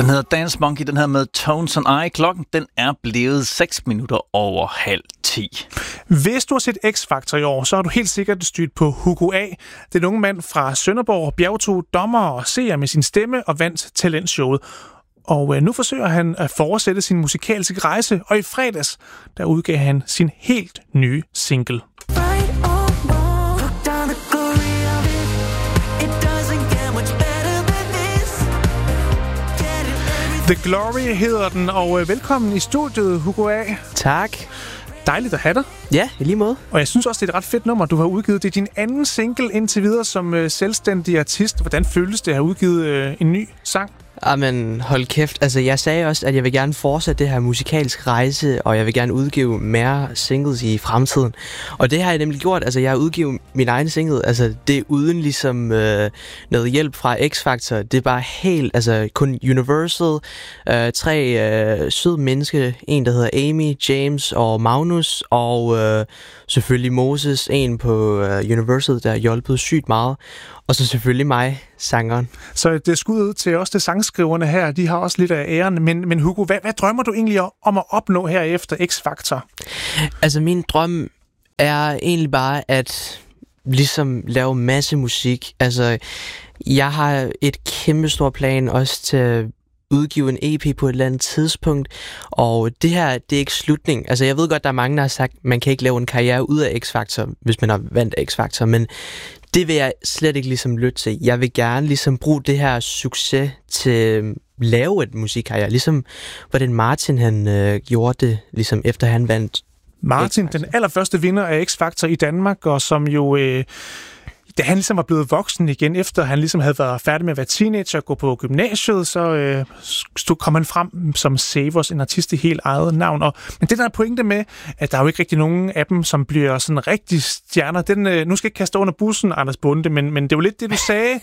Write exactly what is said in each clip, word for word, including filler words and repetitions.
Den hedder Dance Monkey, den her med Tones and I. Klokken den er blevet seks minutter over halv ti. Hvis du har set X-Factor i år, så har du helt sikkert stødt på Hugo A. Den unge mand fra Sønderborg bjergtog dommer og seer med sin stemme og vandt talentshowet. Og nu forsøger han at fortsætte sin musikalske rejse, og i fredags, der udgav han sin helt nye single. The Glory hedder den, og velkommen i studiet, Hugo A. Tak. Dejligt at have dig. Ja, i lige måde. Og jeg synes også, det er et ret fedt nummer, du har udgivet. Det er din anden single indtil videre som uh, selvstændig artist. Hvordan føles det at have udgivet uh, en ny sang? Jamen, hold kæft. Altså, jeg sagde også, at jeg vil gerne fortsætte det her musikalske rejse, og jeg vil gerne udgive mere singles i fremtiden. Og det har jeg nemlig gjort. Altså, jeg har udgivet min egen single. Altså, det er uden ligesom øh, noget hjælp fra X-Factor. Det er bare helt, altså, kun Universal. Øh, tre øh, søde mennesker. En, der hedder Amy, James og Magnus. Og øh, selvfølgelig Moses. En på øh, Universal, der har hjulpet sygt meget. Og så selvfølgelig mig, sangeren. Så det er skud ud til os, det sangskriverne her. De har også lidt af æren. Men, men Hugo, hvad, hvad drømmer du egentlig om at opnå her efter X-Factor? Altså, min drøm er egentlig bare at ligesom lave masse musik. Altså, jeg har et kæmpe stort plan også til at udgive en E P på et eller andet tidspunkt. Og det her, det er ikke slutning. Altså, jeg ved godt, der er mange, der har sagt, man kan ikke lave en karriere ud af X-Factor, hvis man har vandt X-Factor, men det vil jeg slet ikke ligesom lytte til. Jeg vil gerne ligesom bruge det her succes til at lave et musikkarriere. Ligesom hvordan Martin han øh, gjorde det, ligesom efter han vandt Martin, X-Factor. Den allerførste vinder af X-Factor i Danmark, og som jo, øh, da han ligesom var blevet voksen igen, efter han ligesom havde været færdig med at være teenager og gå på gymnasiet, så øh, stod, kom han frem som Savers, en artist i helt eget navn. Og, men det der er pointe med, at der er jo ikke rigtig nogen af dem, som bliver sådan rigtig stjerner. Den, øh, nu skal jeg ikke kaste under bussen, Anders Bonde, men, men det var lidt det, du sagde,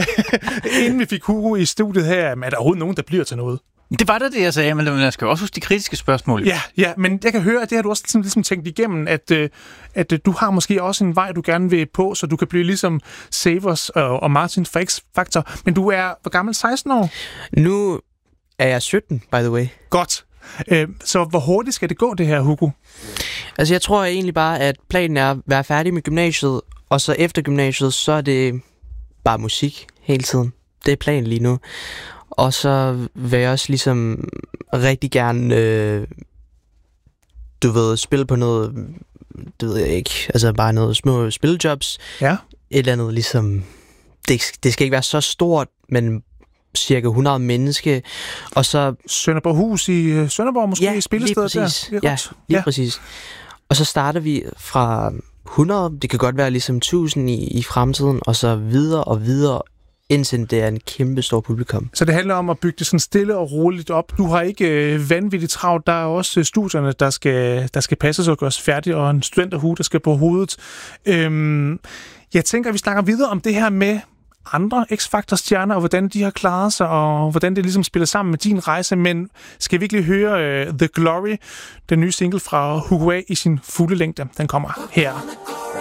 inden vi fik Hugo i studiet her. Er der overhovedet nogen, der bliver til noget? Det var da det, jeg sagde, men jeg skal jo også huske de kritiske spørgsmål. Ja, ja, men jeg kan høre, at det har du også sådan, ligesom tænkt igennem, at, at du har måske også en vej, du gerne vil på, så du kan blive ligesom Savers og, og Martin fra X-Factor. Men du er, hvor gammel, seksten år? Nu er jeg sytten, by the way. Godt. Så hvor hurtigt skal det gå, det her, Hugo? Altså, jeg tror egentlig bare, at planen er at være færdig med gymnasiet, og så efter gymnasiet, så er det bare musik hele tiden. Det er planen lige nu. Og så vil jeg også ligesom rigtig gerne, øh, du ved, spille på noget, det ved jeg ikke, altså bare noget små spillejobs. Ja. Et eller andet ligesom, det, det skal ikke være så stort, men cirka hundrede mennesker. Og så Sønderborghus i Sønderborg måske, ja, spillestedet der. Ja, lige ja. præcis. Og så starter vi fra hundrede, det kan godt være ligesom tusind i, i fremtiden, og så videre og videre, indtil det er en kæmpe stor publikum. Så det handler om at bygge det sådan stille og roligt op. Du har ikke øh, vanvittigt travlt. Der er også studierne, der skal, der skal passes og gøres færdigt, og en studenterhue, der skal på hovedet. Øhm, jeg tænker, at vi snakker videre om det her med andre X-Factor-stjerner, og hvordan de har klaret sig, og hvordan det ligesom spiller sammen med din rejse. Men skal vi ikke lige høre uh, The Glory, den nye single fra Hugo A i sin fulde længde? Den kommer her.